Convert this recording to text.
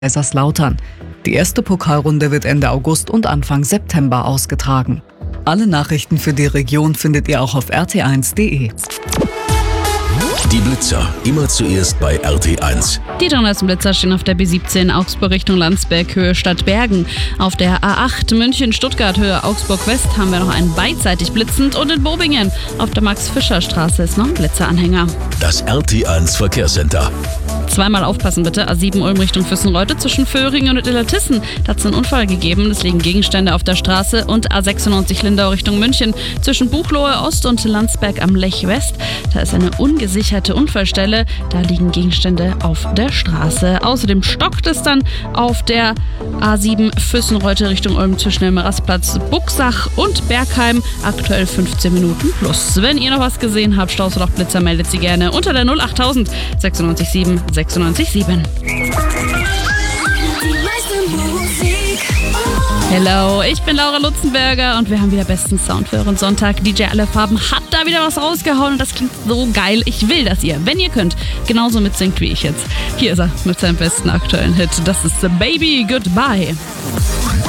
Kaiserslautern. Die erste Pokalrunde wird Ende August und Anfang September ausgetragen. Alle Nachrichten für die Region findet ihr auch auf rt1.de. Die Blitzer, immer zuerst bei RT1. Die donnersten Blitzer stehen auf der B17 Augsburg Richtung Landsberg, Höhe Stadtbergen. Auf der A8 München-Stuttgart, Höhe Augsburg-West haben wir noch einen beidseitig blitzend. Und in Bobingen auf der Max-Fischer-Straße ist noch ein Blitzeranhänger. Das RT1 Verkehrscenter. Zweimal aufpassen bitte. A7 Ulm Richtung Füssenreute zwischen Föhringen und Illertissen. Da hat es einen Unfall gegeben. Es liegen Gegenstände auf der Straße. Und A96 Lindau Richtung München zwischen Buchloe Ost und Landsberg am Lech West. Da ist eine ungesicherte Unfallstelle. Da liegen Gegenstände auf der Straße. Außerdem stockt es dann auf der A7 Füssenreute Richtung Ulm zwischen dem Rastplatz Buxach und Bergheim. Aktuell 15 Minuten plus. Wenn ihr noch was gesehen habt, Staus oder auch Blitzer, meldet sie gerne unter der 08000 967 967. Hello, ich bin Laura Lutzenberger und wir haben wieder besten Sound für euren Sonntag. DJ Alle Farben hat da wieder was rausgehauen und das klingt so geil. Ich will, dass ihr, wenn ihr könnt, genauso mitsingt wie ich jetzt. Hier ist er mit seinem besten aktuellen Hit. Das ist The Baby Goodbye.